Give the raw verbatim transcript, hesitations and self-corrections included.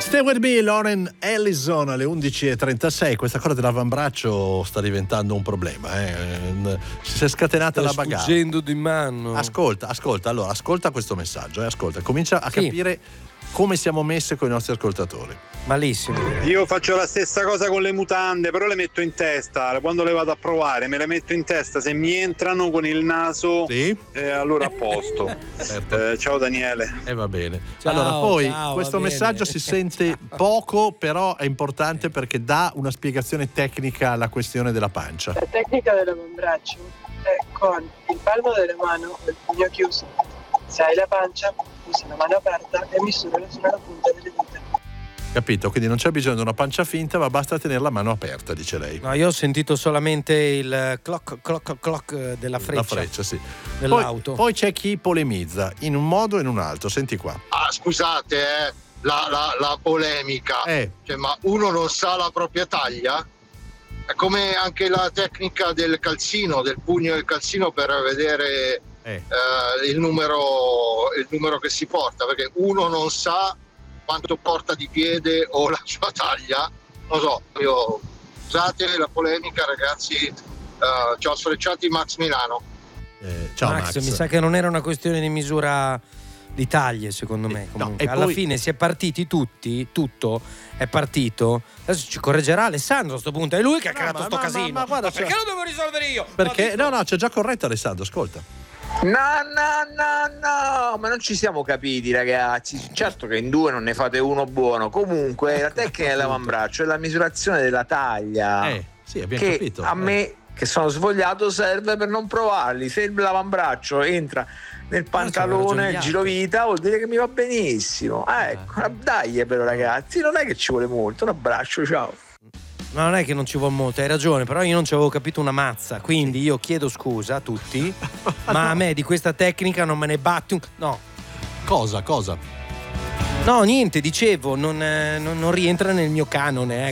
Stay with me, Lauren Ellison, alle undici e trentasei. Questa cosa dell'avambraccio sta diventando un problema, eh. Si è scatenata sta la bagarre. sfuggendo di mano. Ascolta, ascolta, allora, ascolta questo messaggio, eh, ascolta, comincia a Sì. capire come siamo messi con i nostri ascoltatori. Malissimo. Io faccio la stessa cosa con le mutande, però le metto in testa. Quando le vado a provare, me le metto in testa. Se mi entrano con il naso, sì? eh, allora a posto. Certo. Eh, ciao Daniele. E eh, va bene. Ciao, allora, poi ciao, questo va messaggio bene. si sente poco, però è importante perché dà una spiegazione tecnica alla questione della pancia. La tecnica dell'avambraccio è con il palmo della mano o il pugno chiuso. Se hai la pancia, usa la mano aperta e misurala fino alla punta delle dita. Capito? Quindi non c'è bisogno di una pancia finta, ma basta tenere la mano aperta, dice lei. No, io ho sentito solamente il clock clock clock della freccia. La freccia, sì. Dell'auto. Poi, poi c'è chi polemizza in un modo e in un altro. Senti qua. Ah, scusate, eh, la, la, la polemica. Eh. Cioè, ma uno non sa la propria taglia? È come anche la tecnica del calzino, del pugno del calzino per vedere eh. Eh, il numero, il numero che si porta, perché uno non sa quanto porta di piede o la sua taglia. Non so, io scusate la polemica, ragazzi. Uh, ciao sfrecciati, Max Milano. Eh, ciao Max, Max. mi sa che non era una questione di misura di taglie, secondo me. Comunque. No, alla poi... fine si è partiti tutti, tutto è partito. Adesso ci correggerà Alessandro a sto punto. È lui che ha no, creato ma, sto ma, casino. Ma, ma, guarda, ma perché cioè... lo devo risolvere io? Perché no, no, no, c'è già corretto Alessandro, ascolta. No, no, no, no, ma non ci siamo capiti, ragazzi. Certo che in due non ne fate uno buono. Comunque, ecco, la tecnica dell'avambraccio è la misurazione della taglia. Eh, sì, abbiamo che capito. A me, eh. che sono svogliato, serve per non provarli. Se l'avambraccio entra nel pantalone, il girovita, vuol dire che mi va benissimo. Ah, ecco, dai, però, ragazzi, non è che ci vuole molto. Un abbraccio, ciao. Ma non è che non ci vuole molto, hai ragione, però io non ci avevo capito una mazza, quindi io chiedo scusa a tutti, ma a me di questa tecnica non me ne batti un... No. Cosa, cosa? No, niente, dicevo, non, non, non rientra nel mio canone, eh.